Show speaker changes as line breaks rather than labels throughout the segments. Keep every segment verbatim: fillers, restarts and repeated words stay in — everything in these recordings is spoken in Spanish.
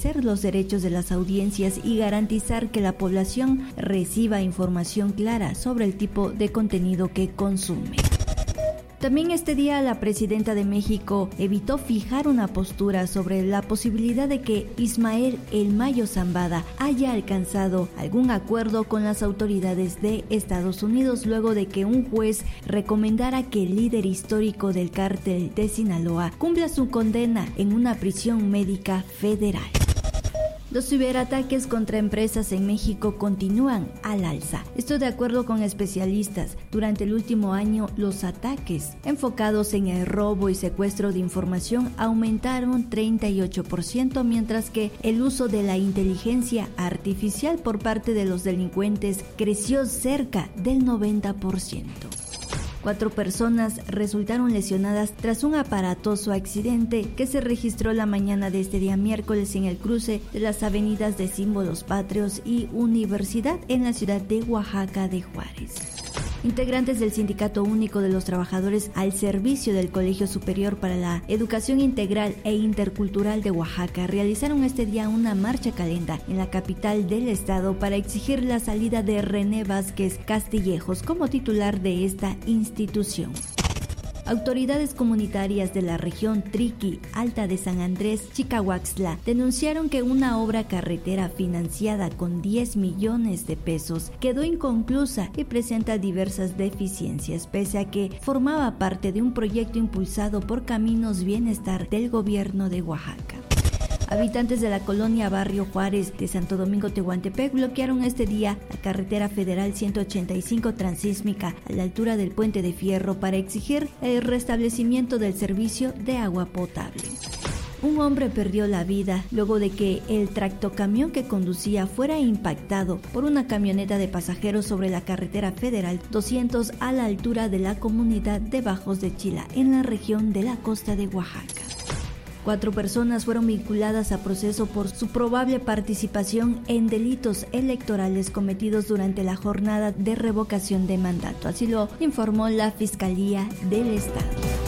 fortalecer los derechos de las audiencias y garantizar que la población reciba información clara sobre el tipo de contenido que consume. También este día la presidenta de México evitó fijar una postura sobre la posibilidad de que Ismael El Mayo Zambada haya alcanzado algún acuerdo con las autoridades de Estados Unidos luego de que un juez recomendara que el líder histórico del cártel de Sinaloa cumpla su condena en una prisión médica federal. Los ciberataques contra empresas en México continúan al alza. Esto de acuerdo con especialistas. Durante el último año, los ataques enfocados en el robo y secuestro de información aumentaron treinta y ocho por ciento, mientras que el uso de la inteligencia artificial por parte de los delincuentes creció cerca del noventa por ciento. Cuatro personas resultaron lesionadas tras un aparatoso accidente que se registró la mañana de este día miércoles en el cruce de las avenidas de Símbolos Patrios y Universidad en la ciudad de Oaxaca de Juárez. Integrantes del Sindicato Único de los Trabajadores al servicio del Colegio Superior para la Educación Integral e Intercultural de Oaxaca realizaron este día una marcha calenda en la capital del estado para exigir la salida de René Vázquez Castillejos como titular de esta institución. Autoridades comunitarias de la región Triqui, Alta de San Andrés, Chicahuaxtla, denunciaron que una obra carretera financiada con diez millones de pesos quedó inconclusa y presenta diversas deficiencias, pese a que formaba parte de un proyecto impulsado por Caminos Bienestar del gobierno de Oaxaca. Habitantes de la colonia Barrio Juárez de Santo Domingo Tehuantepec bloquearon este día la carretera federal ciento ochenta y cinco transísmica a la altura del Puente de Fierro para exigir el restablecimiento del servicio de agua potable. Un hombre perdió la vida luego de que el tractocamión que conducía fuera impactado por una camioneta de pasajeros sobre la carretera federal doscientos a la altura de la comunidad de Bajos de Chila en la región de la costa de Oaxaca. Cuatro personas fueron vinculadas a proceso por su probable participación en delitos electorales cometidos durante la jornada de revocación de mandato. Así lo informó la Fiscalía del Estado.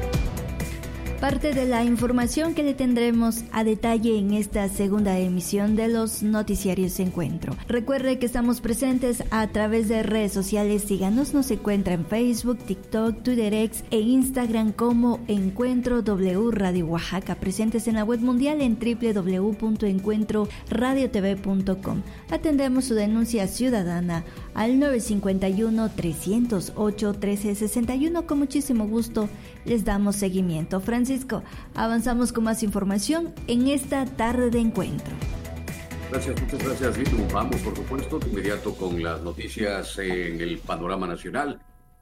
Parte de la información que le tendremos a detalle en esta segunda emisión de los noticiarios Encuentro. Recuerde que estamos presentes a través de redes sociales. Síganos, nos encuentra en Facebook, TikTok, Twitter X e Instagram como Encuentro W Radio Oaxaca. Presentes en la web mundial en doble u doble u doble u punto encuentro radio t v punto com. Atendemos su denuncia ciudadana al nueve cinco uno, tres cero ocho, uno tres seis uno. Con muchísimo gusto les damos seguimiento. Francisco, avanzamos con más información en esta tarde de encuentro.
Gracias, muchas gracias, Litu. Vamos, por supuesto, de inmediato con las noticias en el panorama nacional.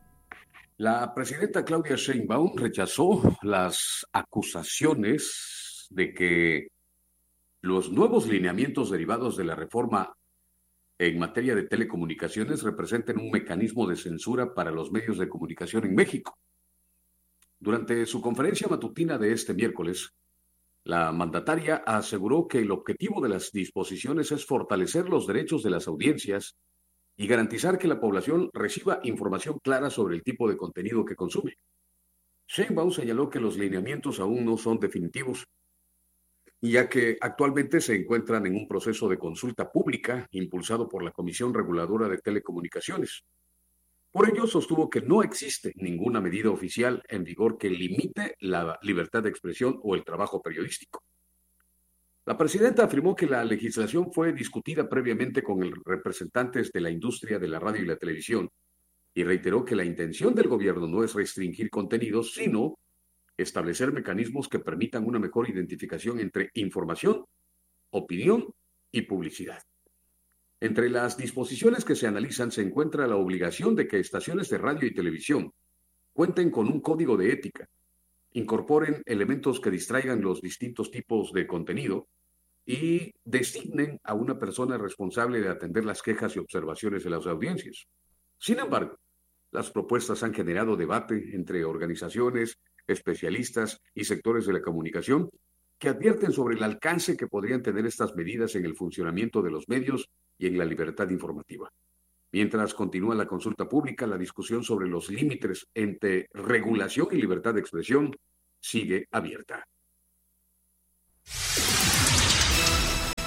La presidenta Claudia Sheinbaum rechazó las acusaciones de que los nuevos lineamientos derivados de la reforma en materia de telecomunicaciones representen un mecanismo de censura para los medios de comunicación en México. Durante su conferencia matutina de este miércoles, la mandataria aseguró que el objetivo de las disposiciones es fortalecer los derechos de las audiencias y garantizar que la población reciba información clara sobre el tipo de contenido que consume. Sheinbaum señaló que los lineamientos aún no son definitivos, ya que actualmente se encuentran en un proceso de consulta pública impulsado por la Comisión Reguladora de Telecomunicaciones. Por ello, sostuvo que no existe ninguna medida oficial en vigor que limite la libertad de expresión o el trabajo periodístico. La presidenta afirmó que la legislación fue discutida previamente con los representantes de la industria de la radio y la televisión y reiteró que la intención del gobierno no es restringir contenidos, sino establecer mecanismos que permitan una mejor identificación entre información, opinión y publicidad. Entre las disposiciones que se analizan se encuentra la obligación de que estaciones de radio y televisión cuenten con un código de ética, incorporen elementos que distraigan los distintos tipos de contenido y designen a una persona responsable de atender las quejas y observaciones de las audiencias. Sin embargo, las propuestas han generado debate entre organizaciones, especialistas y sectores de la comunicación que advierten sobre el alcance que podrían tener estas medidas en el funcionamiento de los medios y en la libertad informativa. Mientras continúa la consulta pública, la discusión sobre los límites entre regulación y libertad de expresión sigue abierta.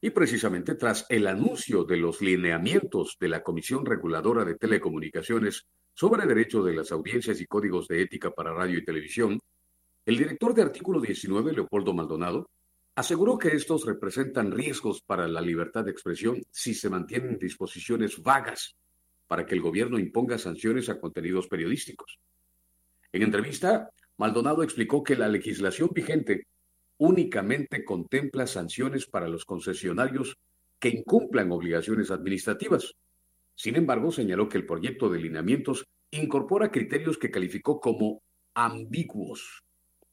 Y precisamente tras el anuncio de los lineamientos de la Comisión Reguladora de Telecomunicaciones sobre derecho de las audiencias y códigos de ética para radio y televisión, el director de Artículo diecinueve, Leopoldo Maldonado, aseguró que estos representan riesgos para la libertad de expresión si se mantienen disposiciones vagas para que el gobierno imponga sanciones a contenidos periodísticos. En entrevista, Maldonado explicó que la legislación vigente únicamente contempla sanciones para los concesionarios que incumplan obligaciones administrativas. Sin embargo, señaló que el proyecto de lineamientos incorpora criterios que calificó como ambiguos.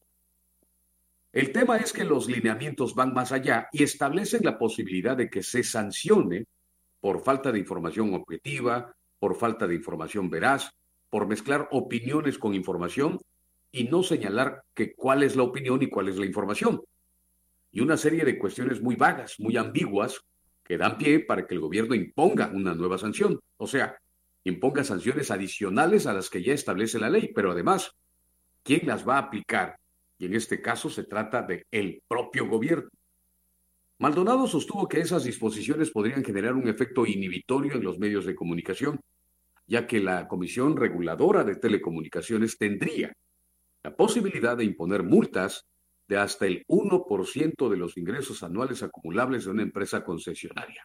El tema es que los lineamientos van más allá y establecen la posibilidad de que se sancione por falta de información objetiva, por falta de información veraz, por mezclar opiniones con información y no señalar que cuál es la opinión y cuál es la información. Y una serie de cuestiones muy vagas, muy ambiguas, que dan pie para que el gobierno imponga una nueva sanción. O sea, imponga sanciones adicionales a las que ya establece la ley, pero además, ¿quién las va a aplicar? Y en este caso se trata de el propio gobierno. Maldonado sostuvo que esas disposiciones podrían generar un efecto inhibitorio en los medios de comunicación, ya que la Comisión Reguladora de Telecomunicaciones tendría la posibilidad de imponer multas de hasta el uno por ciento de los ingresos anuales acumulables de una empresa concesionaria.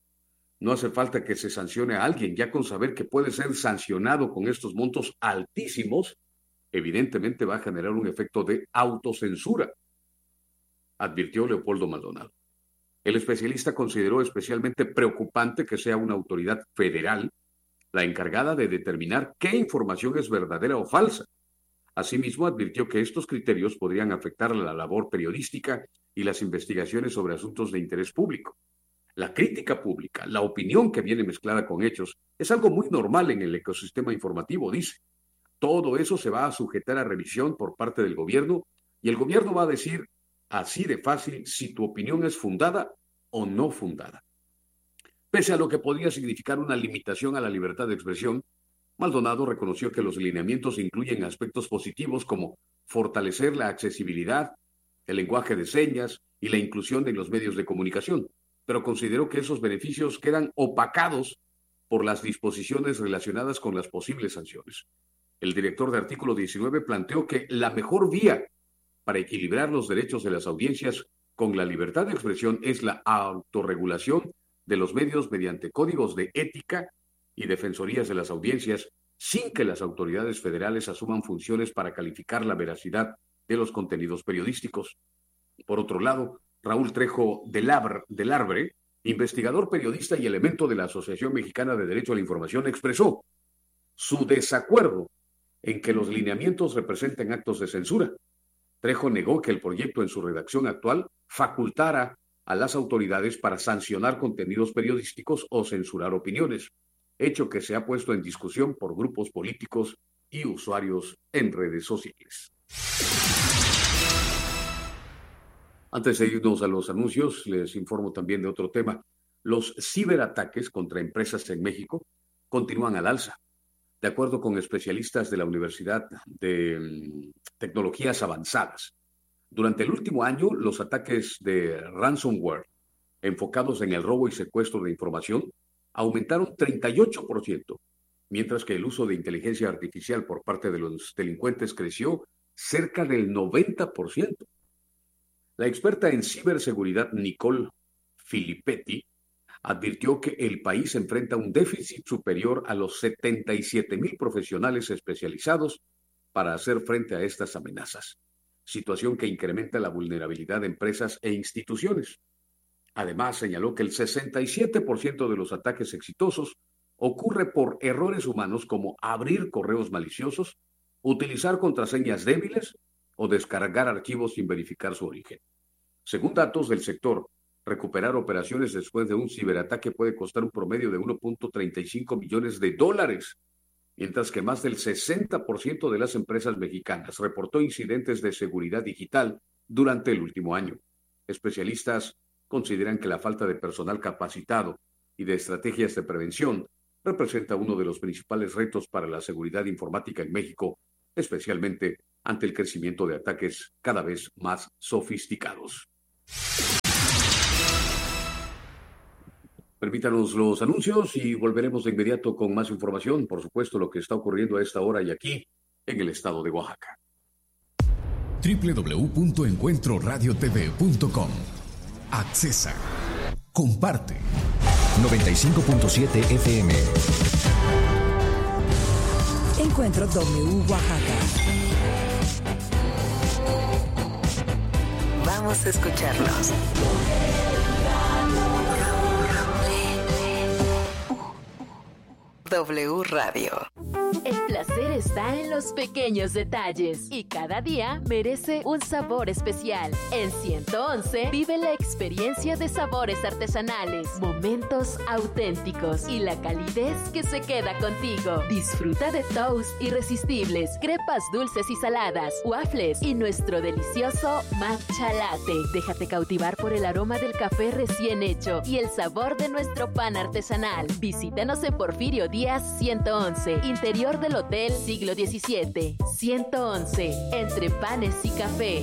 No hace falta que se sancione a alguien, ya con saber que puede ser sancionado con estos montos altísimos, evidentemente va a generar un efecto de autocensura, advirtió Leopoldo Maldonado. El especialista consideró especialmente preocupante que sea una autoridad federal la encargada de determinar qué información es verdadera o falsa. Asimismo, advirtió que estos criterios podrían afectar la labor periodística y las investigaciones sobre asuntos de interés público. La crítica pública, la opinión que viene mezclada con hechos, es algo muy normal en el ecosistema informativo, dice. Todo eso se va a sujetar a revisión por parte del gobierno y el gobierno va a decir así de fácil si tu opinión es fundada o no fundada. Pese a lo que podría significar una limitación a la libertad de expresión, Maldonado reconoció que los lineamientos incluyen aspectos positivos como fortalecer la accesibilidad, el lenguaje de señas y la inclusión de los medios de comunicación, pero consideró que esos beneficios quedan opacados por las disposiciones relacionadas con las posibles sanciones. El director de Artículo diecinueve planteó que la mejor vía para equilibrar los derechos de las audiencias con la libertad de expresión es la autorregulación de los medios mediante códigos de ética y defensorías de las audiencias, sin que las autoridades federales asuman funciones para calificar la veracidad de los contenidos periodísticos. Por otro lado, Raúl Trejo del Arbre, investigador periodista y elemento de la Asociación Mexicana de Derecho a la Información, expresó su desacuerdo en que los lineamientos representen actos de censura. Trejo negó que el proyecto en su redacción actual facultara a las autoridades para sancionar contenidos periodísticos o censurar opiniones, hecho que se ha puesto en discusión por grupos políticos y usuarios en redes sociales. Antes de irnos a los anuncios, les informo también de otro tema. Los ciberataques contra empresas en México continúan al alza. De acuerdo con especialistas de la Universidad de Tecnologías Avanzadas, durante el último año, los ataques de ransomware enfocados en el robo y secuestro de información aumentaron treinta y ocho por ciento, mientras que el uso de inteligencia artificial por parte de los delincuentes creció cerca del noventa por ciento. La experta en ciberseguridad Nicole Filippetti advirtió que el país enfrenta un déficit superior a los setenta y siete mil profesionales especializados para hacer frente a estas amenazas, situación que incrementa la vulnerabilidad de empresas e instituciones. Además, señaló que el sesenta y siete por ciento de los ataques exitosos ocurre por errores humanos como abrir correos maliciosos, utilizar contraseñas débiles o descargar archivos sin verificar su origen. Según datos del sector, recuperar operaciones después de un ciberataque puede costar un promedio de uno punto treinta y cinco millones de dólares, mientras que más del sesenta por ciento de las empresas mexicanas reportó incidentes de seguridad digital durante el último año. Especialistas consideran que la falta de personal capacitado y de estrategias de prevención representa uno de los principales retos para la seguridad informática en México, especialmente ante el crecimiento de ataques cada vez más sofisticados. Permítanos los anuncios y volveremos de inmediato con más información, por supuesto, lo que está ocurriendo a esta hora y aquí, en el estado de Oaxaca.
doble u doble u doble u punto encuentro radio t v punto com. Accesa. Comparte.
noventa y cinco punto siete F M.
Encuentro W Oaxaca.
Vamos a escucharnos. W Radio.
El placer está en los pequeños detalles y cada día merece un sabor especial. En ciento once vive la experiencia de sabores artesanales, momentos auténticos y la calidez que se queda contigo. Disfruta de toast irresistibles, crepas dulces y saladas, waffles y nuestro delicioso matcha latte. Déjate cautivar por el aroma del café recién hecho y el sabor de nuestro pan artesanal. Visítanos en Porfirio Díaz ciento once, interior del Hotel Siglo diecisiete. ciento once, entre panes y café.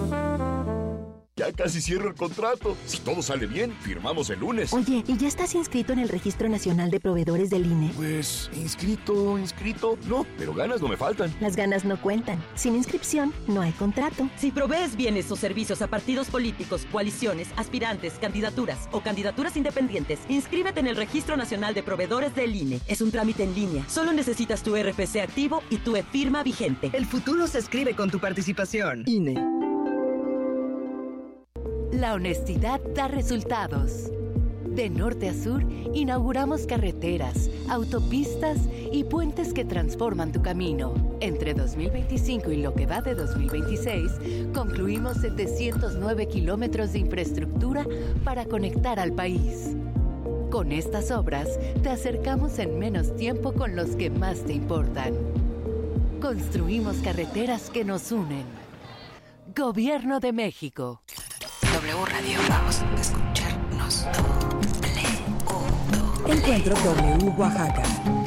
Ya casi cierro el contrato. Si todo sale bien, firmamos el lunes.
Oye, ¿y ya estás inscrito en el Registro Nacional de Proveedores del I N E?
Pues, inscrito, inscrito, no, pero ganas no me faltan.
Las ganas no cuentan. Sin inscripción, no hay contrato.
Si provees bienes o servicios a partidos políticos, coaliciones, aspirantes, candidaturas o candidaturas independientes, inscríbete en el Registro Nacional de Proveedores del I N E. Es un trámite en línea. Solo necesitas tu R F C activo y tu e-firma vigente.
El futuro se escribe con tu participación.
I N E.
La honestidad da resultados. De norte a sur, inauguramos carreteras, autopistas y puentes que transforman tu camino. Entre dos mil veinticinco y lo que va de dos mil veintiséis, concluimos setecientos nueve kilómetros de infraestructura para conectar al país. Con estas obras, te acercamos en menos tiempo con los que más te importan. Construimos carreteras que nos unen. Gobierno de México.
W Radio, vamos a escucharnos.
Encuentro W Oaxaca.